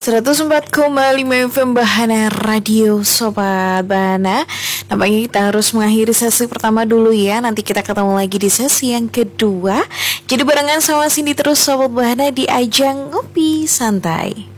104,5 FM Bahana Radio Sobat Bahana. Nampaknya kita harus mengakhiri sesi pertama dulu ya. Nanti kita ketemu lagi di sesi yang kedua. Jadi barengan sama Cindy terus Sobat Bahana di ajang Ngopi Santai.